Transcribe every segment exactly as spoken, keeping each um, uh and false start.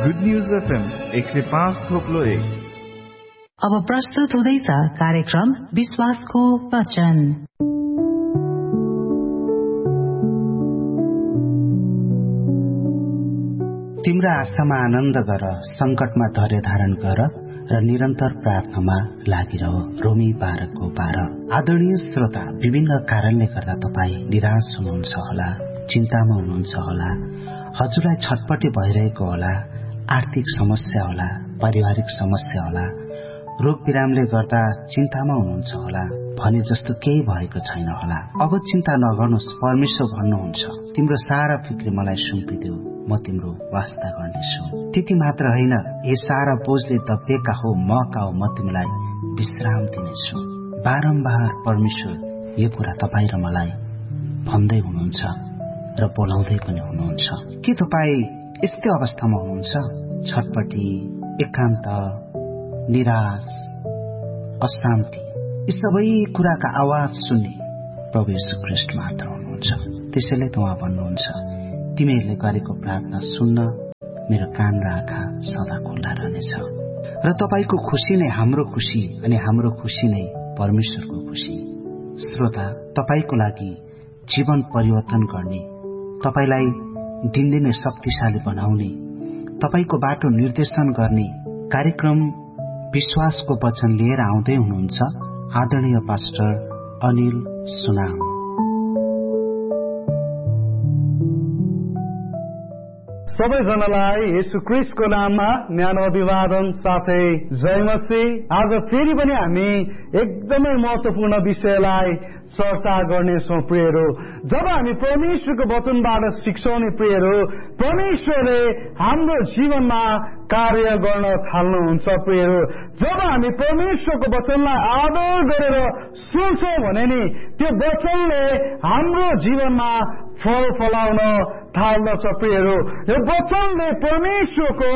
Good news FM एक सय पाँच थोप्लो एक। अब प्रस्तुत हुँदैछ कार्यक्रम विश्वासको वचन। तिम्रो आशामा आनन्द गर, संकटमा धैर्य धारण गर र निरन्तर प्रार्थनामा लागिरह। रोमी बाह्रको बाह्र। आदरणीय श्रोता, विभिन्न कारणले गर्दा तपाईँ निराश हुनुहुन्छ होला, चिन्तामा हुनुहुन्छ होला, हजुरलाई छटपटी भइरहेको होला, आर्थिक समस्या होला, पारिवारिक समस्या होला, रोग बिरामले गर्दा चिन्तामा हुनुहुन्छ होला, भने जस्तो केही भएको छैन होला। अब चिन्ता नगर्नुहोस्, परमेश्वर भन्नुहुन्छ तिम्रो सारा फिक्री मलाई सुम्पिदेऊ, म तिम्रो वास्ता गर्नेछु। त्यति मात्र होइन, ए सारा बोझले दबिएका हो मका हो, म तिमीलाई विश्राम दिनेछु। बारम्बार परमेश्वर यो कुरा तपाईँ र मलाई भन्दै हुनुहुन्छ र बोलाउँदै पनि हुनुहुन्छ। के तपाईँ यस्तै अवस्थामा हुनुहुन्छ? छटपटी, एकान्त, निराश, अशान्ति, यी सबै कुराका आवाज सुन्ने प्रभु येशू ख्रीष्ट मात्र हुनुहुन्छ। त्यसैले त उहाँ भन्नुहुन्छ, तिमीहरूले गरेको प्रार्थना सुन्न मेरो कान र आँखा सदा खुल्ला रहनेछ। र तपाईँको खुसी नै हाम्रो खुसी अनि हाम्रो खुसी नै परमेश्वरको खुसी। श्रोता, तपाईँको लागि जीवन परिवर्तन गर्ने, तपाईँलाई दिनदिनै शक्तिशाली बनाउने, तपाईँको बाटो निर्देशन गर्ने कार्यक्रम विश्वासको वचन लिएर आउँदै हुनुहुन्छ आदरणीय पास्टर अनिल सुनाम। सबैजनालाई येशू ख्रीष्टको नाममा न्यानो अभिवादन साथै जय मसीह। आज फेरि पनि हामी एकदमै महत्वपूर्ण विषयलाई चर्चा गर्नेछौँ प्रियहरू। जब हामी परमेश्वरको वचनबाट सिक्छौँ नि प्रियहरू, परमेश्वरले हाम्रो जीवनमा कार्य गर्न थाल्नुहुन्छ प्रियहरू। जब हामी परमेश्वरको वचनलाई आदर गरेर सुन्छौँ भने नि त्यो वचनले हाम्रो जीवनमा फल फलाउन थाल्दछ प्रियहरू। यो वचनले परमेश्वरको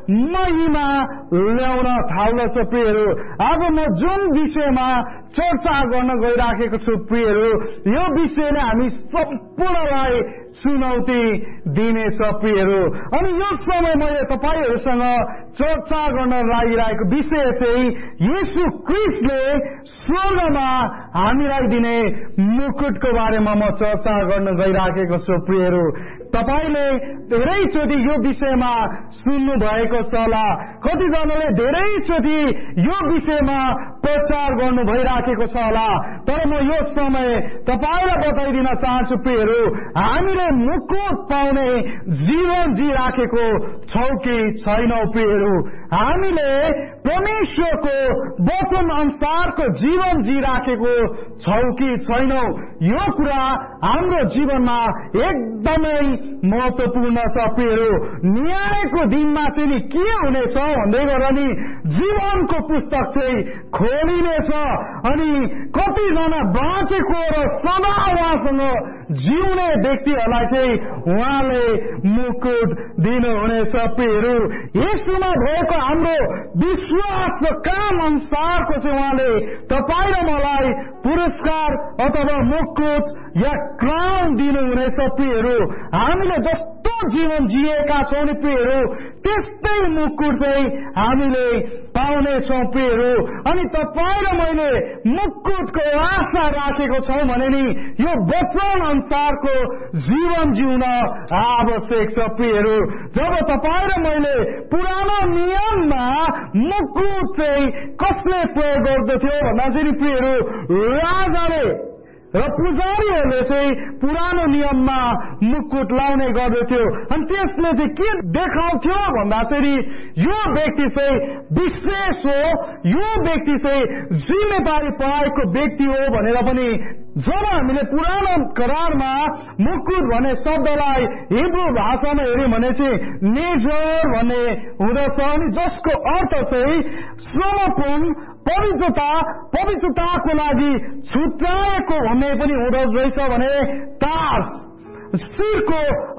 महिमा ल्याउन थाल्दछ प्रियहरू। आज म जुन विषयमा चर्चा गर्न गइराखेको छु प्रियहरू, यो विषयले हामी सम्पूर्णलाई चुनौती दिनेछ प्रियहरू। अनि यो समय मैले तपाईहरूसँग चर्चा गर्न लागिरहेको विषय चाहिँ येशू ख्रीष्टले स्वर्गमा हामीलाई दिने मुकुटको बारेमा म चर्चा गर्न गइराखेको छु प्रियहरू। तपाईले धेरैचोटि यो विषयमा सुन्नु भएको छ होला, कतिजनाले धेरैचोटि यो विषयमा प्रचार गर्नु भइराखेको छ होला। तर म यो समय तपाईलाई बताइदिन चाहन्छु प्रियहरू, हामीले मुकुट पाउने जीवन जिराखेको छौ कि छैनौ प्रियहरू। हामीले परमेश्वरको वचन अनुसारको जीवन जिराखेको छौ कि छैनौ, यो कुरा हाम्रो जीवनमा एकदमै महत्वपूर्ण छ प्रियहरू। न्यायको दिनमा चाहिँ नि के हुनेछ भन्दै गर्दा नि जीवनको पुस्तक चाहिँ खोलिनेछ अनि कतिजना बाँचेको र सदा उहाँसँग जिउने व्यक्तिहरूलाई चाहिँ उहाँले मुकुट दिनुहुनेछ प्रियहरू। यसमा भएको हाम्रो विश्वास र काम अनुसारको चाहिँ उहाँले तपाईँ र मलाई पुरस्कार अथवा मुकुट या क्राउन दिनुहुनेछ प्रियहरू। हामीले जस्तो जीवन जिएका छौँ नि प्रियहरू, त्यस्तै मुकुट चाहिँ हामीले पाउनेछौँ प्रियहरू। अनि तपाईँ र मैले मुकुटको आशा राखेको छौँ भने नि यो वचन अनुसारको जीवन जिउन आवश्यक छ प्रियहरू। जब तपाईँ र मैले पुरानो नियममा मुकुट चाहिँ कसले प्रयोग गर्दथ्यो भन्दा चाहिँ नि प्रियहरू, राजाले र पुजारीहरूले चाहिँ पुरानो नियममा मुकुट लाउने गर्दथ्यो। अनि त्यसले चाहिँ के देखाउँथ्यो भन्दा चाहिँ यो व्यक्ति चाहिँ विशेष हो, यो व्यक्ति चाहिँ जिम्मेवारी पाएको व्यक्ति हो भनेर पनि। जब हामीले पुरानो करारमा मुकुट भन्ने शब्दलाई हिब्रू भाषामा हेर्यौँ भने चाहिँ नेजर भन्ने हुँदछ, अनि जसको अर्थ चाहिँ समर्पण, पवित्रता, पवित्रताको लागि छुट्याएको भन्ने पनि हुँदो रहेछ भने ताज शिरको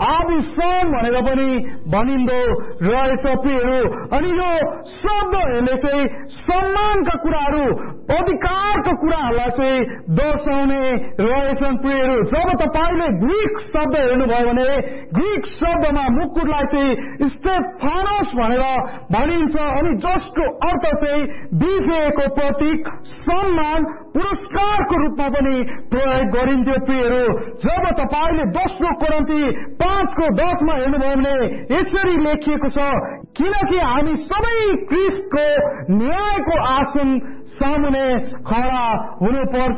आभूषण भनेर पनि भनिँदो रहेछ प्रियहरू। अनि यो शब्दहरूले चाहिँ सम्मानका कुराहरू, अधिकारका कुराहरूलाई चाहिँ दर्शाउने रहेछन् प्रियहरू। जब तपाईँले ग्रीक शब्द हेर्नुभयो भने ग्रीक शब्दमा मुकुटलाई चाहिँ स्टेफानोस भनेर भनिन्छ, अनि जसको अर्थ चाहिँ विजयको प्रतीक, सम्मान, पुरस्कारको रूपमा पनि प्रयोग गरिन्थ्यो प्रियहरू। जब तपाईँले दोस्रो कोरिन्थी पाँचको दसमा हेर्नुभयो भने यसरी लेखिएको छ, किनकि हामी सबै क्रिस्टको न्यायको आसन सामुने खडा हुनुपर्छ।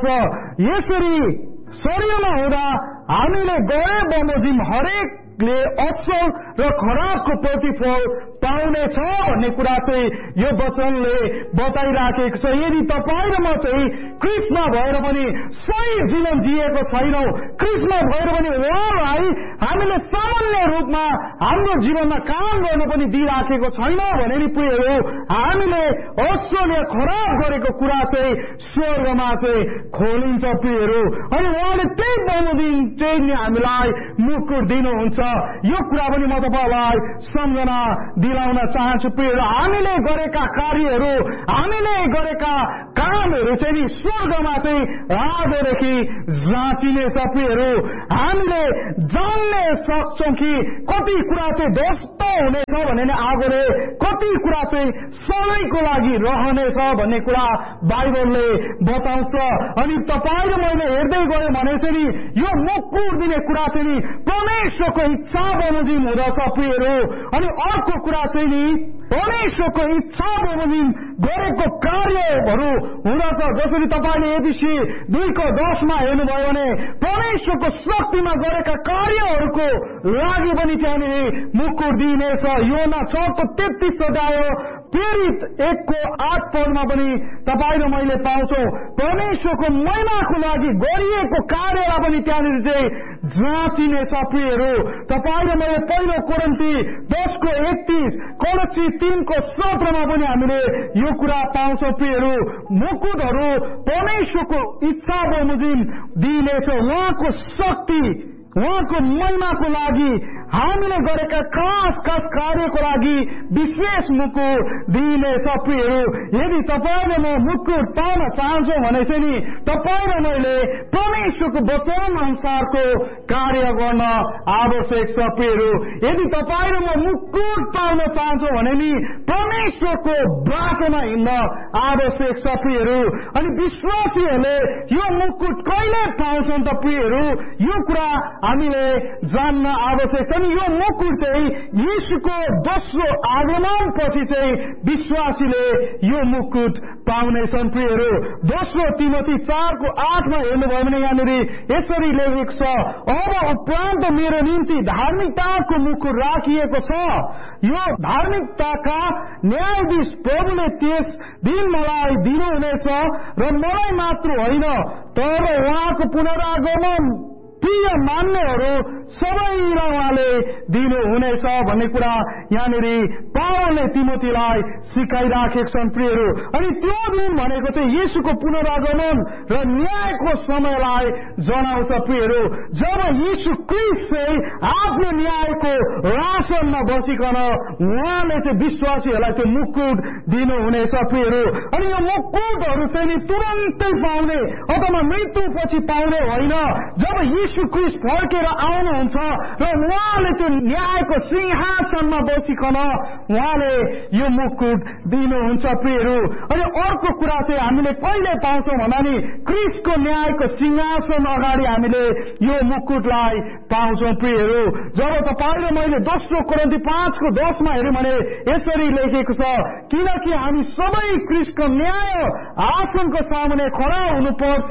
यसरी शरीरमा हुँदा हामीले गए बमोजिम हरेकले असल र खराबको प्रतिफल पाउनेछ भन्ने कुरा चाहिँ यो वचनले बताइराखेको छ। यदि तपाईँ र म चाहिँ क्रिस्टमा भएर पनि सही जीवन जिएको छैनौं, क्रिस्टमा भएर पनि उहाँलाई हामीले सामान्य रूपमा हाम्रो जीवनमा काम गर्न पनि दिइराखेको छैनौं भने नि प्रियहरू, हामीले असल या खराब गरेको कुरा चाहिँ स्वर्गमा चाहिँ खोलिन्छ प्रियहरू। अनि उहाँले त्यही बमोजिम चाहिँ हामीलाई मुकुट दिनुहुन्छ। यो कुरा पनि म तपाईँलाई सम्झना दिलाउन चाहन्छु प्रियहरू। हामीले गरेका कार्यहरू, हामीले गरेका कामहरू चाहिँ स्वर्गमा चाहिँ आजदेखि जाँचिनेछ प्रियहरू। हामीले जान्ने सक्छौं कि कति कुरा चाहिँ ध्वस्त हुनेछ भने आगोले, कति कुरा चाहिँ सधैँको लागि रहनेछ भन्ने कुरा बाइबलले बताउँछ। अनि तपाईँ र मैले हेर्दै गयो भने चाहिँ नि यो मुकुट दिने कुरा चाहिँ नि परमेश्वरको इच्छा बमोजिम हुँदछ प्रियहरू। अनि अर्को कुरा चाहिँ नि परमेश्वरको इच्छा बमोजिम गरेको कार्यहरू हुँदछ। जसरी तपाईँले एबिसी दुईको दसमा हेर्नुभयो भने परमेश्वरको शक्तिमा गरेका कार्यहरूको लागि पनि त्यहाँनिर मुकुट दिइनेछ। योना छको तेत्तीस अध्याय प्रेरित एकको आठ पदमा पनि तपाईँ र मैले पाउँछौँ परमेश्वरको महिमाको लागि गरिएको कार्यलाई पनि त्यहाँनिर चाहिँ जाँचिनेछ प्रियहरू। तपाईँ र मैले पहिलो कोरिन्थी दसको एकतीस, कोलोसी तीनको सत्रमा पनि हामीले यो कुरा पाउँछौँ प्रियहरू। मुकुटहरू परमेश्वरको इच्छा बमोजिम दिइनेछ। उहाँको शक्ति, उहाँको महिमाको लागि, हामीले गरेका खास खास कार्यको लागि विशेष मुकुट दिइनेछ प्रियहरू। यदि तपाईँ र म मुकुट पाउन चाहन्छौँ भने चाहिँ नि तपाईँ र मैले परमेश्वरको वचन अनुसारको कार्य गर्न आवश्यक छ प्रियहरू। यदि तपाईँ र म मुकुट पाउन चाहन्छौँ भने नि परमेश्वरको बाटोमा हिँड्न आवश्यक छ प्रियहरू। अनि विश्वासीहरूले यो मुकुट कहिले पाउँछन् त प्रियहरू, यो कुरा हामीले जान्न आवश्यक छ। अनि यो मुकुट चाहिँ यीशुको दोस्रो आगमन पछि चाहिँ विश्वासीले यो मुकुट पाउनेछन् प्रियहरू। दोस्रो तिमोथी चारको आठमा हेर्नुभयो भने यहाँनिर यसरी लेखेको छ, अब उपरान्त मेरो निम्ति धार्मिकताको मुकुट राखिएको छ। यो धार्मिकताका न्यायाधीश प्रभुले त्यस दिन मलाई दिनुहुनेछ र मलाई मात्र होइन तर उहाँको पुनरागमन प्रिय मान्नेहरू सबैलाई उहाँले दिनुहुनेछ भन्ने कुरा यहाँनिर पावलले तिमोथीलाई सिकाइराखेका छन् प्रियहरू। अनि त्यो दिन भनेको चाहिँ यीशुको पुनरागमन र न्यायको समयलाई जनाउँछ प्रियहरू। जब यीशु क्रिस्ट चाहिँ आफ्नो न्यायको आसनमा बसिकन उहाँले चाहिँ विश्वासीहरूलाई त्यो मुकुट दिनुहुनेछ प्रियहरू। अनि यो मुकुटहरू चाहिँ नि तुरन्तै पाउने अथवा मृत्यु पछि पाउने होइन। जब यीशु क्रिस्ट फर्केर आउनुहुन्छ र उहाँले त्यो न्यायको सिंहासनमा बसिकन उहाँले यो मुकुट दिनुहुन्छ प्रियहरू। अनि अर्को कुरा चाहिँ हामीले कहिले पाउँछौँ भन्दा नि क्रिस्टको न्यायको सिंहासन अगाडि हामीले यो मुकुटलाई पाउँछौँ प्रियहरू। जब तपाईँ र मैले दोस्रो कोरिन्थी पाँचको दसमा हेर्यौँ भने यसरी लेखेको छ, किनकि हामी सबै क्रिस्टको न्याय आसनको सामुने खडा हुनुपर्छ।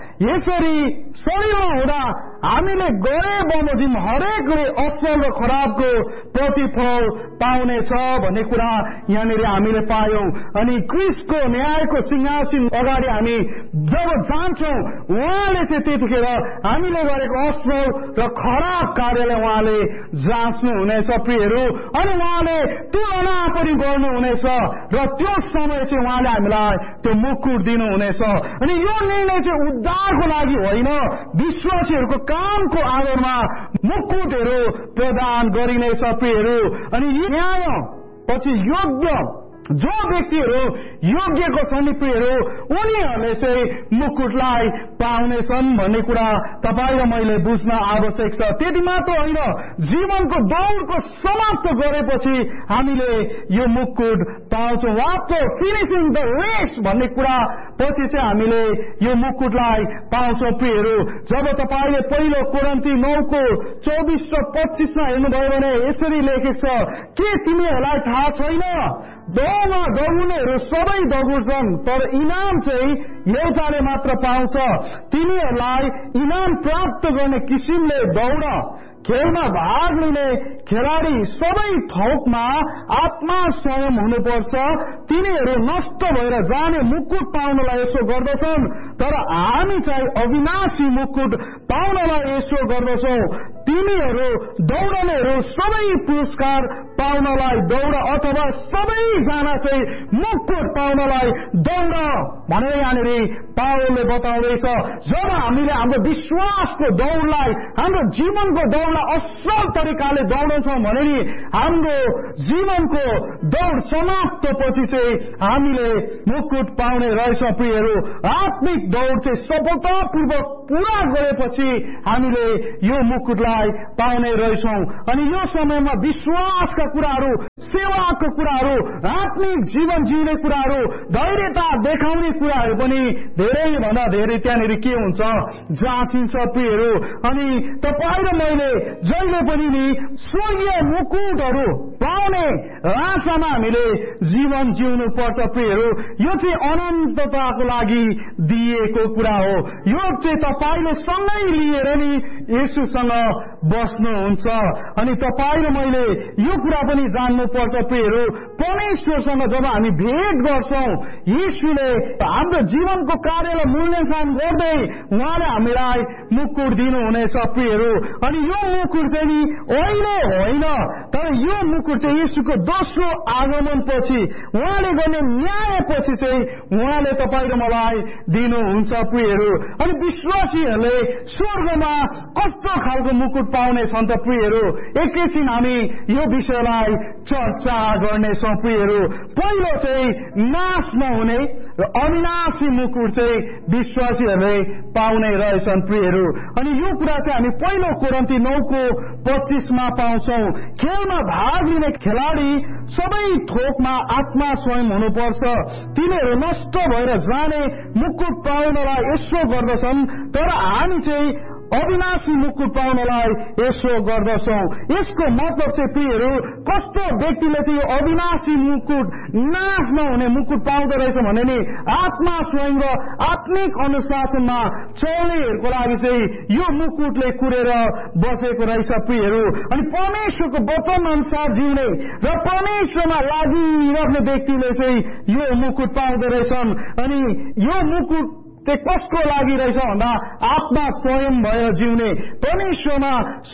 यसरी शरीरमा हुँदा हामीले गरे बमोजिम हरेकले असल र खराबको प्रतिफल पाउनेछ भन्ने कुरा यहाँनिर हामीले पायौं। अनि क्रिस्टको न्यायको सिंहासन अगाडि हामी जब जान्छौँ उहाँले चाहिँ त्यतिखेर हामीले गरेको असल र खराब कार्यलाई उहाँले जाँच्नु हुनेछ प्रियहरू। अनि उहाँले तुलना पनि गर्नुहुनेछ र त्यो समय चाहिँ उहाँले हामीलाई त्यो मुकुट दिनुहुनेछ। अनि यो निर्णय चाहिँ उद्धारको लागि होइन, विश्वासीहरूको कामको आधारमा मुकुटहरू प्रदान गरिनेछ प्रियहरू। अनि न्याय पछि योग्य जो व्यक्तिहरू योग्यको छन् नि प्रियहरू, उनीहरूले चाहिँ मुकुटलाई पाउनेछन् भन्ने कुरा तपाईँ र मैले बुझ्न आवश्यक छ। त्यति मात्र होइन, जीवनको दौडको समाप्त गरेपछि हामीले यो मुकुट पाउँछौँ। आफ्टर फिनिसिङ द रेस भन्ने कुरा पछि चाहिँ हामीले यो मुकुटलाई पाउँछौँ प्रियहरू। जब तपाईँले पहिलो कोरिन्थी नौको चौबिस र पच्चिसमा हेर्नुभयो भने यसरी लेखेको छ, के तिमीहरूलाई थाहा छैन, दौडमा दौड्नेहरू सबै दौड्छन् तर इनाम चाहिँ एउटाले मात्र पाउँछ। तिनीहरूलाई इनाम प्राप्त गर्ने किसिमले दौड। खेलमा भाग लिने खेलाडी सबै थोकमा आत्मा स्वयं हुनुपर्छ। तिनीहरू नष्ट भएर जाने मुकुट पाउनलाई यसो गर्दछन्, तर हामी चाहिँ अविनाशी मुकुट पाउनलाई यसो गर्दछौँ। तिनीहरू दौडनेहरू सबै पुरस्कार पाउनलाई दौड अथवा सबैजना चाहिँ मुकुट पाउनलाई दौड भनेर यहाँनिर पावलले बताउँदैछ। जब हामीले हाम्रो विश्वासको दौडलाई, हाम्रो जीवनको दौडलाई असल तरिकाले दौडन्छौँ भने नि हाम्रो जीवनको दौड समाप्त पछि चाहिँ हामीले मुकुट पाउने रहेछ प्रियहरू। आत्मिक दौड चाहिँ सफलतापूर्वक पूरा गरेपछि हामीले यो मुकुटलाई पाउने रहेछौँ। अनि यो समयमा विश्वासका कुराहरू, सेवाको कुराहरू, आत्मिक जीवन जिउने कुराहरू, धैर्यता देखाउने कुराहरू पनि धेरैभन्दा धेरै त्यहाँनिर के हुन्छ, जाँचिन्छ प्रियहरू। अनि तपाईँ र मैले जहिले पनि नि स्वर्गीय मुकुटहरू पाउने आशामा हामीले जीवन जिउनु पर्छ प्रियहरू। यो चाहिँ अनन्तताको लागि दिएको कुरा हो। यो चाहिँ तपाईँले सँगै लिएर नि येशूसँग बस्नुहुन्छ। अनि तपाईँ र मैले यो कुरा पनि जान्नुपर्छ प्रियहरू, परमेश्वरसँग जब हामी भेट गर्छौँ, येशूले हाम्रो जीवनको कार्यलाई मूल्याङ्कन गर्दै उहाँले हामीलाई मुकुट दिनुहुनेछ प्रियहरू। अनि यो मुकुट चाहिँ नि अहिले होइन, तर यो मुकुट चाहिँ येशूको दोस्रो आगमन पछि, उहाँले गर्ने न्याय पछि चाहिँ उहाँले तपाईँ र मलाई दिनुहुन्छ प्रियहरू। अनि विश्वासीहरूले स्वर्गमा कस्तो खालको मुकुट पाउने छन् त प्रियहरू, एकैछिन हामी यो विषयलाई चर्चा गर्नेछौँ प्रियहरू। पहिलो चाहिँ नाश नहुने र अविनाशी मुकुट चाहिँ विश्वासीहरूले पाउने रहेछन् प्रियहरू। अनि यो कुरा चाहिँ हामी पहिलो कोरिन्थी नौको पच्चिसमा पाउँछौँ। खेलमा भाग लिने खेलाडी सबै थोकमा आत्मा स्वयं हुनुपर्छ। तिनीहरू नष्ट भएर जाने मुकुट पाउनलाई यसो गर्दछन्, तर हामी चाहिँ अविनाशी मुकुट पाउनलाई यसो गर्दछौँ। यसको मतलब चाहिँ प्रियहरू, कस्तो व्यक्तिले चाहिँ यो अविनाशी मुकुट, नाश नहुने मुकुट पाउँदो रहेछ भने नि आत्मा स्वयं र आत्मिक अनुशासनमा चल्नेहरूको लागि चाहिँ यो मुकुटले कुरेर बसेको रहेछ प्रियहरू। अनि परमेश्वरको वचन अनुसार जिउने र परमेश्वरमा लागिराख्ने व्यक्तिले चाहिँ यो मुकुट पाउँदो रहेछन्। अनि यो मुकुट कसको लागि रहेछ भन्दा आत्मा स्वयं भएर जिउने, परमेश्वरमा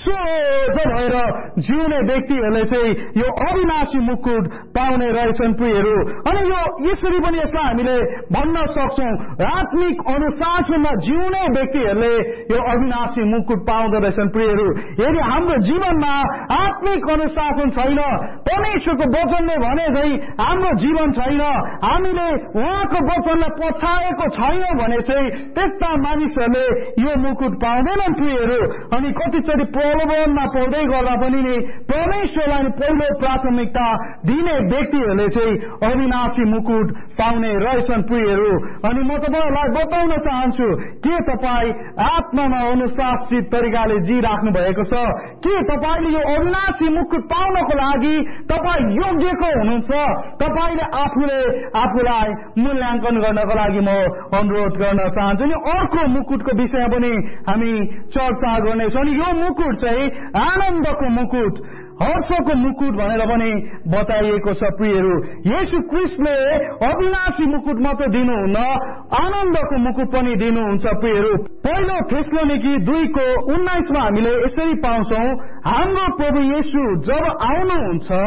सोझ भएर जिउने व्यक्तिहरूले चाहिँ यो अविनाशी मुकुट पाउने रहेछन् प्रियहरू। अनि यो यसरी पनि यसलाई हामीले भन्न सक्छौँ, आत्मिक अनुशासनमा जिउने व्यक्तिहरूले यो अविनाशी मुकुट पाउँदो रहेछन् प्रियहरू। यदि हाम्रो जीवनमा आत्मिक अनुशासन छैन, परमेश्वरको वचनले भने चाहिँ हाम्रो जीवन छैन, हामीले उहाँको वचनलाई पछाएको छैन भने चाहिँ त्यस्ता मानिसहरूले यो मुकुट पाउँदैनन् प्रियहरू। अनि कतिचोटि प्रलोभनमा पर्दै गर्दा पनि नि परमेश्वरलाई पहिलो प्राथमिकता दिने व्यक्तिहरूले चाहिँ अविनाशी मुकुट पाउने रहेछन् प्रियहरू। अनि म तपाईँहरूलाई बताउन चाहन्छु, के तपाईँ आत्मामा अनुशासित तरिकाले जिराख्नु भएको छ? के तपाईँले यो अविनाशी मुकुट पाउनको लागि तपाईँ योग्यको हुनुहुन्छ? तपाईँले आफूले आफूलाई मूल्याङ्कन गर्नको लागि म अनुरोध गर्न चाहन्छु नि अर्को मुकुटको विषय पनि हामी चर्चा गर्नेछौँ। अनि यो मुकुट चाहिँ आनन्दको मुकुट, हर्षको मुकुट भनेर पनि बताइएको छ प्रियहरू। येशू क्रिस्टले अविनाशी मुकुट मात्र दिनुहुन्न, आनन्दको मुकुट पनि दिनुहुन्छ प्रियहरू। पहिलो थेस्सलोनिकी दुईको उन्नाइसमा हामीले यसरी पाउँछौँ, हाम्रो प्रभु येशू जब आउनुहुन्छ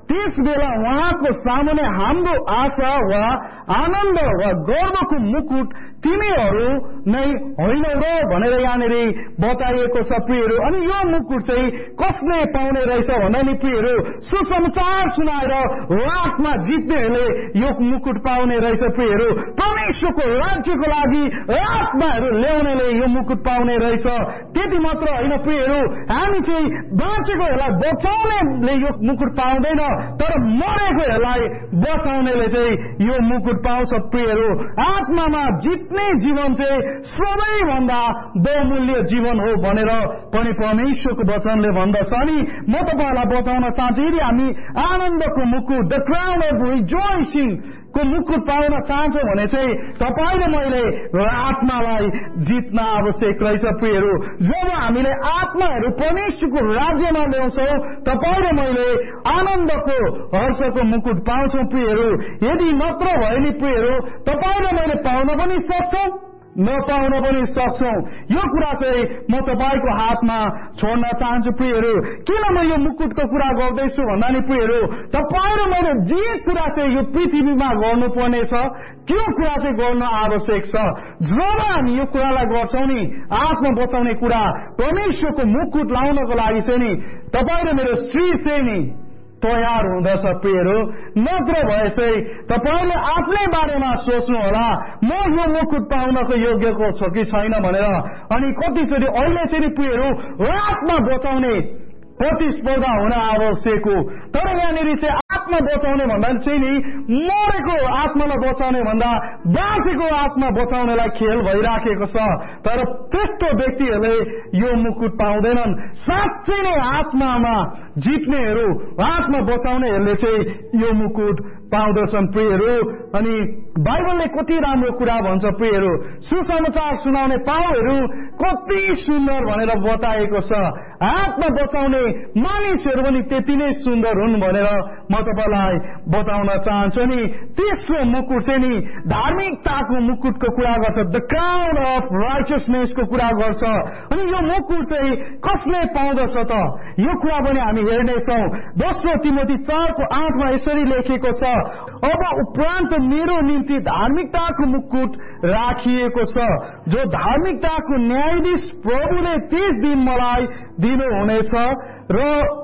त्यस बेला उहाँको सामुन्ने हाम्रो आशा वा आनन्द वा गर्वको मुकुट तिमीहरू नै होइनौ र भनेर यहाँनिर बताइएको छ प्रियहरू। अनि यो मुकुट चाहिँ कसले पाउने रहेछ भन्दा नि प्रियहरू, सुसमाचार सुनाएर रातमा जित्नेहरूले यो मुकुट पाउने रहेछ प्रियहरू। परमेश्वरको राज्यको लागि आत्माहरू ल्याउनेले यो मुकुट पाउने रहेछ। त्यति मात्र होइन प्रियहरू, हामी चाहिँ बाँचेकोहरूलाई बचाउनेले यो मुकुट पाउँदैन, तर मरेकोहरूलाई बचाउनेले चाहिँ यो मुकुट पाउँछ प्रियहरू। आत्मामा जित्ने जीवन चाहिँ सबैभन्दा बहुमूल्य जीवन हो भनेर पनि परमेश्वरको वचनले भन्दछ। अनि म तपाईँलाई बताउन चाहन्छु, यदि हामी आनन्दको मुकुट, द क्राउन अफ रिजोइसिङ को मुकुट पाउन चाहन्छौँ भने चाहिँ तपाईले मैले आत्मालाई जित्न आवश्यक रहेछ प्रियहरू। जब हामीले आत्माहरू परमेश्वरको राज्यमा ल्याउँछौँ, तपाईले मैले आनन्दको हर्षको मुकुट पाउँछौँ प्रियहरू। यदि नत्र भए नि प्रियहरू, तपाईले मैले पाउन पनि सक्छौँ, नपाउन पनि सक्छौँ। यो कुरा चाहिँ म तपाईँको हातमा छोड्न चाहन्छु प्रियहरू। किन म यो मुकुटको कुरा गर्दैछु भन्दा नि प्रियहरू, तपाईँ र मैले जे कुरा चाहिँ यो पृथ्वीमा गर्नुपर्ने छ त्यो कुरा चाहिँ गर्न आवश्यक छ। जब हामी यो कुरालाई गर्छौँ नि, आत्मा बचाउने कुरा, परमेश्वरको मुकुट लाउनको लागि चाहिँ नि तपाईँ र मेरो श्री चाहिँ नि तयार हुँदछ प्रियहरू। नत्र भए चाहिँ तपाईँले आफ्नै बारेमा सोच्नु होला, म यो मुकुट पाउनको योग्यको छ कि छैन भनेर। अनि कतिचोटि अहिले चाहिँ प्रियहरू आत्मा बचाउने प्रतिस्पर्धा हुन आवश्यक हो। तर यहाँनिर चाहिँ आत्मा बचाउने भन्दा चाहिँ नि मरेको आत्मालाई बचाउने भन्दा बाँचेको आत्मा बचाउनेलाई खेल भइराखेको छ। तर त्यस्तो व्यक्तिहरूले यो मुकुट पाउँदैनन्। साँच्चै नै आत्मामा जित्नेहरू, आत्मा बचाउनेहरूले चाहिँ यो मुकुट पाउँदछन् प्रियहरू। अनि बाइबलले कति राम्रो कुरा भन्छ प्रियहरू, सुसमाचार सुनाउने पाउहरू कति सुन्दर भनेर बताएको छ। आत्मा बचाउने मानिसहरू पनि त्यति नै सुन्दर हुन् भनेर म तपाईलाई बताउन चाहन्छु। नि तेस्रो मुकुट चाहिँ नि धार्मिकताको मुकुटको कुरा गर्छ, द क्राउन अफ राइचियसनेसको कुरा गर्छ। अनि यो मुकुट चाहिँ कसले पाउँदछ त, यो कुरा पनि हामी हेर्नेछौँ। दोस्रो तिमोथी चारको आठमा यसरी लेखेको छ, अब उपरान्त मेरो निम्ति धार्मिकताको मुकुट राखिएको छ, जो धार्मिकताको न्यायाधीश प्रभुले त्यस दिन मलाई दिनुहुनेछ, र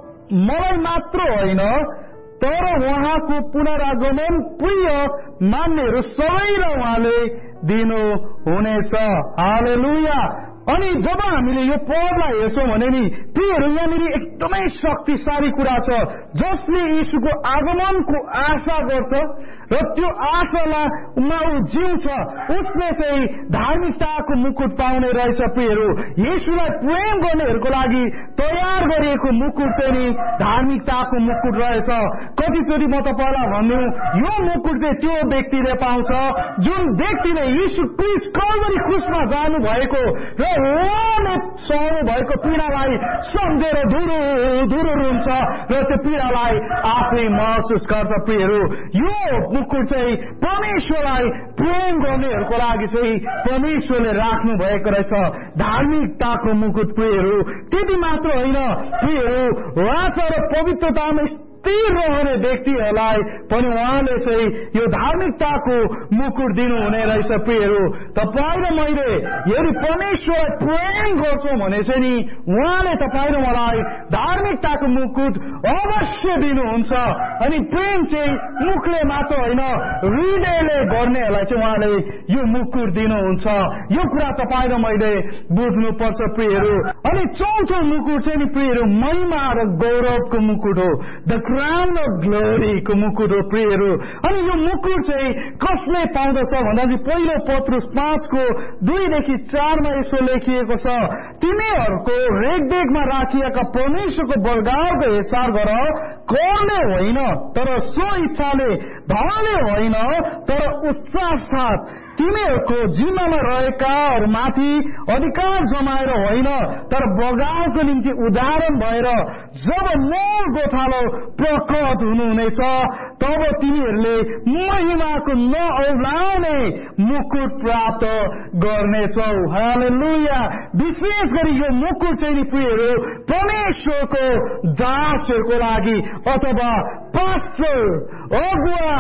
मलाई मात्र होइन तर उहाँको पुनरागमन प्रिय मान्नेहरू सबैलाई उहाँले दिनुहुनेछ। हालेलुया। अनि जब हामीले यो पदलाई हेर्छौँ भने नि प्रियहरू, यहाँनिर एकदमै शक्तिशाली कुरा छ। जसले यीशुको आगमनको आशा गर्छ र त्यो आशालाई ऊ जिउँछ, उसले चाहिँ धार्मिकताको मुकुट पाउने रहेछ प्रियहरू। यीशुलाई प्रेम गर्नेहरूको लागि तयार गरिएको मुकुट चाहिँ नि धार्मिकताको मुकुट रहेछ। कतिचोटि म तपाईँलाई भन्नु, यो मुकुट चाहिँ त्यो व्यक्तिले पाउँछ जुन व्यक्तिले यीशु क्रिस्ट कल्भरी क्रुसमा जानु भएको र उहाँले सहनु भएको पीडालाई सम्झेर धुरु धुरु रुन्छ र त्यो पीडालाई आफै महसुस गर्छ प्रियहरू। यो मुकुट चाहिँ परमेश्वरलाई प्रेम गर्नेहरूको लागि चाहिँ परमेश्वरले राख्नु भएको रहेछ, धार्मिकताको मुकुट प्रियहरू। त्यति मात्र होइन प्रियहरू, वाचा र पवित्रतामा स्थिर रहने व्यक्तिहरूलाई पनि उहाँले चाहिँ यो धार्मिकताको मुकुट दिनुहुने रहेछ प्रियहरू। तपाईँ र मैले यदि परमेश्वरलाई प्रेम गर्छौँ भने चाहिँ नि उहाँले तपाईँ र मलाई धार्मिकताको मुकुट अवश्य दिनुहुन्छ। अनि प्रेम चाहिँ मुखले मात्र होइन, हृदयले गर्नेहरूलाई चाहिँ उहाँले यो मुकुट दिनुहुन्छ। यो कुरा तपाईँ र मैले बुझ्नुपर्छ प्रियहरू। अनि चौथो मुकुट चाहिँ नि प्रियहरू महिमा र गौरवको मुकुट हो, द क्राउन अफ ग्लोरीको मुकुट हो प्रियहरू। अनि यो मुकुट चाहिँ कसले पाउँदछ भन्दा चाहिँ पहिलो पत्रुस पाँचको दुईदेखि चारमा यसो लेखिएको छ, तिमीहरूको रेखदेखमा राखिएका परमेश्वरको बलगारको हेरचाह गर, करले होइन तर सो इच्छाले, धनले होइन तर उत्साह साथ तिमीहरूको जिम्मामा रहेकाहरूमाथि अधिकार जमाएर होइन, तर बगालको निम्ति उदाहरण भएर जब मूल गोठालो प्रकट हुनुहुनेछ तब तिमीहरूले महिमाको नऔलाउने मुकुट प्राप्त गर्नेछौ। हालेलुया। विशेष गरी यो मुकुट चाहिँ नि प्रियहरू परमेश्वरको दासहरूको लागि अथवा पास्टर, अगुवा,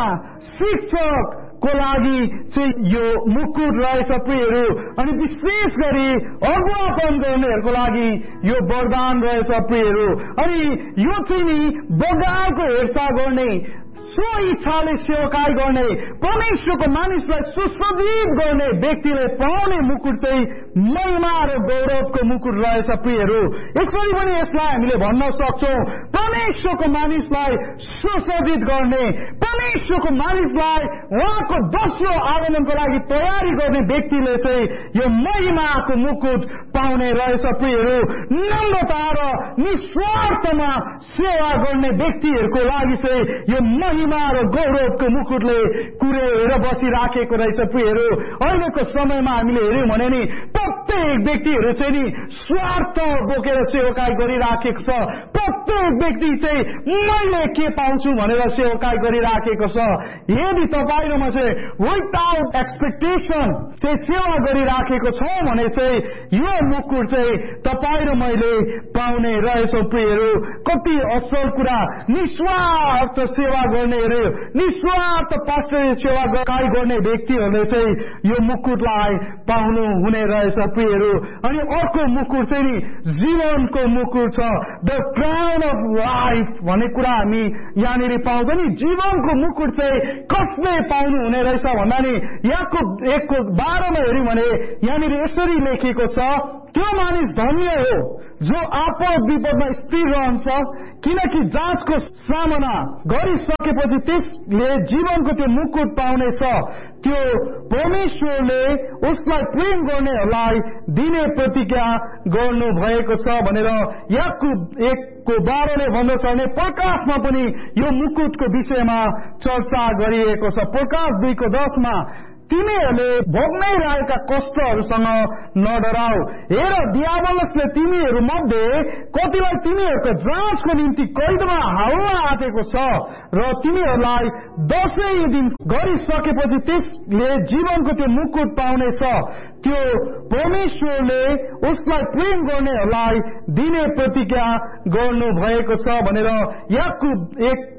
शिक्षक को लागि चाहिँ यो मुकुट रहेछ प्रियहरू। अनि विशेष गरी अगुवापन गर्नेहरूको लागि यो वरदान रहेछ प्रियहरू। अनि यो चाहिँ नि बगालको हेरचाह गर्ने, सो इच्छाले सेवकाई गर्ने, परमेश्वरको मानिसलाई सुसज्जित गर्ने व्यक्तिले पाउने मुकुट चाहिँ महिमा र गौरवको मुकुट रहेछ प्रियहरू। यसरी पनि यसलाई हामीले भन्न सक्छौं, परमेश्वरको मानिसलाई सुसज्जित गर्ने, परमेश्वरको मानिसलाई उहाँको दोस्रो आगमनको लागि तयारी गर्ने व्यक्तिले चाहिँ यो महिमाको मुकुट पाउने रहेछ प्रियहरू। नम्रता र निस्वार्थमा सेवा गर्ने व्यक्तिहरूको लागि चाहिँ यो महिमा र गौरवको मुकुटले कुरेर बसिराखेको रहेछ प्रियहरू। अहिलेको समयमा हामीले हेर्यौं भने नि प्रत्येक व्यक्तिहरू चाहिँ नि स्वार्थ बोकेर सेवकाई गरिराखेको छ। प्रत्येक व्यक्ति चाहिँ मैले के पाउँछु भनेर सेवकाई गरिराखेको छ। यदि तपाईँ र म चाहिँ विदाउट एक्सपेक्टेसन चाहिँ सेवा गरिराखेको छ भने चाहिँ यो मुकुट चाहिँ तपाईँ र मैले पाउने रहेछौँ प्रियहरू। कति असल कुरा, निस्वार्थ सेवा गर्नेहरू, निस्वार्थ पास्टरले सेवा गर्ने व्यक्तिहरूले चाहिँ यो मुकुटलाई पाउनु हुने रहेछ प्रियहरू। अनि अर्को मुकुट चाहिँ नि जीवनको मुकुट छ, द क्राउन अफ लाइफ भन्ने कुरा हामी यहाँनिर पाउँछ नि। जीवनको मुकुट चाहिँ कसले पाउनु हुने रहेछ भन्दा नि याकुब एकको बाह्रमा हेर्यौं भने यहाँनिर यसरी लेखिएको छ, त्यो मानिस धन्य हो जो आपद विपदमा स्थिर रहन्छ, किनकि जाँचको सामना गरिसकेपछि त्यसले जीवनको त्यो मुकुट पाउनेछ। त्यो परमेश्वरले उसलाई प्रेम गर्नेहरूलाई दिने प्रतिज्ञा गर्नु भएको छ भनेर याकुब एकको बाह्रले भन्दछ भने प्रकाशमा पनि यो मुकुटको विषयमा चर्चा गरिएको छ। प्रकाश दुईको दशमा तिमीहरूले भोग्नै रहेका कष्टहरूसँग नडराऊ, हेर दियावलसले तिमीहरू मध्ये कतिलाई तिमीहरूको जाँचको निम्ति कैदमा हाल्न आँटेको छ र तिमीहरूलाई दसैँ दिन गरिसकेपछि त्यसले जीवनको त्यो मुकुट पाउनेछ। त्यो परमेश्वरले उसलाई प्रेम गर्नेहरूलाई दिने प्रतिज्ञा गर्नु भएको छ भनेर याकुब एक